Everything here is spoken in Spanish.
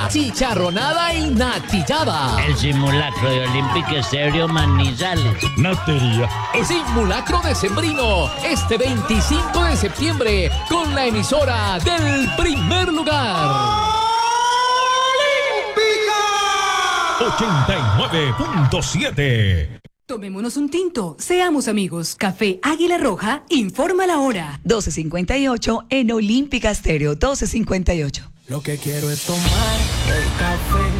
chicharronada y natillada. El simulacro de Olympic Stereo Manizales. Natería. Simulacro decembrino este 25 de septiembre con la emisora del primer lugar. 89.7. Tomémonos un tinto, seamos amigos. Café Águila Roja informa la hora. 12:58 en Olímpica Stereo, 12:58. Lo que quiero es tomar el café